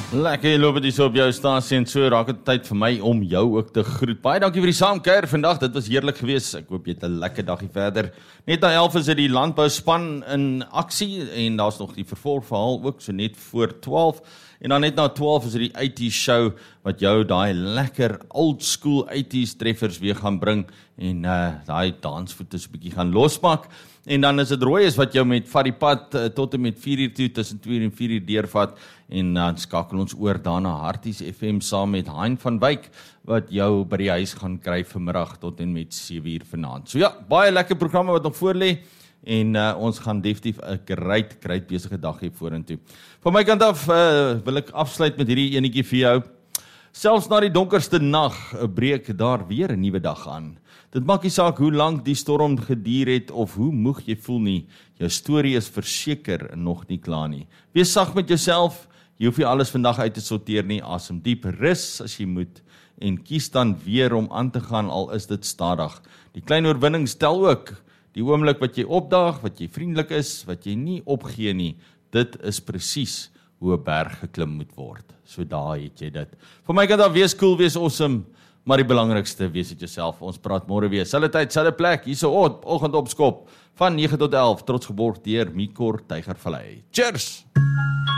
Lekker loop dit so op jou stasie en so raak dit tyd vir my om jou ook te groet. Baie dankie vir die saamkuier vandag. Dit was heerlik geweest. Ek hoop jy het 'n lekker dagie verder. Net na 11 is dit die landbouspan in aksie en daar's nog die vervolgverhaal ook so net voor 12. En dan net na 12 is dit die 80s show wat jou daai lekker old school 80s treffers weer gaan bring en daai dansvoete so 'n bietjie gaan losmaak. En dan is dit Rooies wat jou met vat die pad tot en met 4 uur toe, tussen 2 en 4 uur deurvat. En dan skakel ons oor daarna Harties FM saam met Hein van Wyk, wat jou by die huis gaan kry vanmiddag tot en met 7 uur vanaand. So ja, baie lekker programme wat nog voor lê. En ons gaan definitief 'n great besige dag hê vorentoe. Van my kant af wil ek afsluit met hierdie enetjie vir jou. Selfs na die donkerste nag breek daar weer 'n nuwe dag aan. Dit maak nie saak hoe lank die storm geduur het of hoe moeg jy voel nie. Jou storie is verseker nog nie klaar nie. Wees sag met jouself. Jy hoef nie alles vandag uit te sorteer nie. Asem diep, rus as jy moet en kies dan weer om aan te gaan al is dit stadig. Die klein oorwinnings tel ook. Die oomblik wat jy opdaag, wat jy vriendelik is, wat jy nie opgee nie, dit is presies hoe 'n berg geklim moet word. So daar het jy dit. Vir my kan daar wees cool, wees awesome, maar die belangrikste, wees dit jouself. Ons praat môre weer. Selfde tyd, selfde plek, hierso oggend op Skop, van 9 tot 11, trots geborg deur Mikor Tygervallei. Cheers!